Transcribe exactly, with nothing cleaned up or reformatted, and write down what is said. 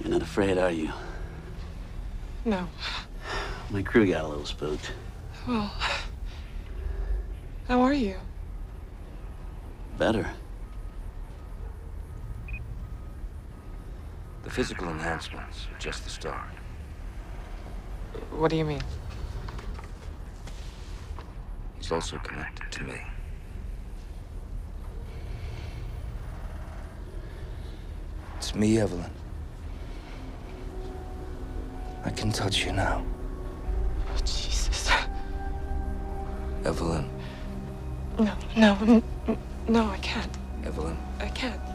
You're not afraid, are you? No. My crew got a little spooked. Well, how are you? Better. The physical enhancements are just the start. What do you mean? He's also connected to me. It's me, Evelyn. I can touch you now. Oh, Jesus. Evelyn. No, no, n- n- no, I can't. Evelyn. I can't.